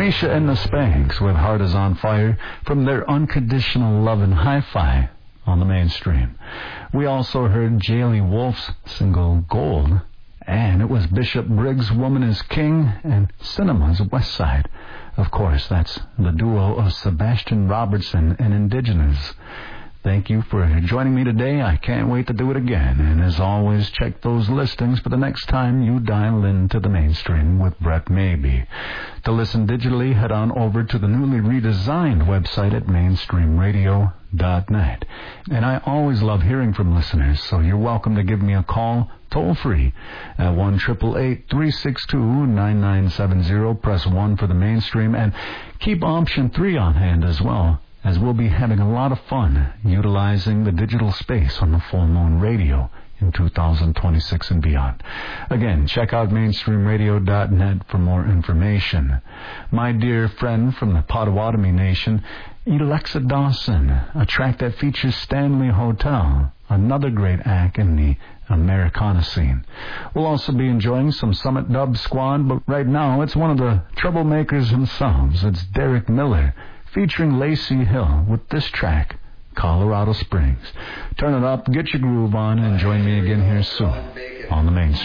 Misha and the Spanks with Heart is on Fire from their Unconditional Love and Hi-Fi on the mainstream. We also heard Jaylee Wolf's single Gold, and it was Bishop Briggs' Woman is King and Cinema's West Side. Of course, that's the duo of Sebastian Robertson and Indigenous. Thank you for joining me today. I can't wait to do it again. And as always, check those listings for the next time you dial into the mainstream with Brett Maybe. To listen digitally, head on over to the newly redesigned website at mainstreamradio.net. And I always love hearing from listeners, so you're welcome to give me a call toll-free at 1-888-362-9970. Press 1 for the mainstream, and keep option 3 on hand as well, as we'll be having a lot of fun utilizing the digital space on the Full Moon Radio in 2026 and beyond. Again, check out mainstreamradio.net for more information. My dear friend from the Potawatomi Nation, Alexa Dawson, a track that features Stanley Hotel, another great act in the Americana scene. We'll also be enjoying some Summit Dub Squad, but right now it's one of the troublemakers themselves. It's Derek Miller, featuring Lacey Hill with this track, Colorado Springs. Turn it up, get your groove on, and join me again here soon on the mainstream.